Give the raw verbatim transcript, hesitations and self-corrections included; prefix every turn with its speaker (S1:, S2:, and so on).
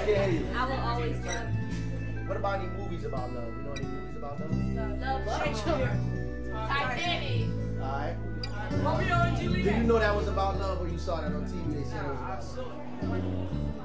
S1: can't hear you.
S2: I will always love you.
S1: What about any movies about love? You know any movies about love?
S2: Love, love Shakespeare.
S3: Titanic.
S1: Alright.
S3: Romeo and Juliet.
S1: Did you know that was about love or you saw that on T V? They said it was about love.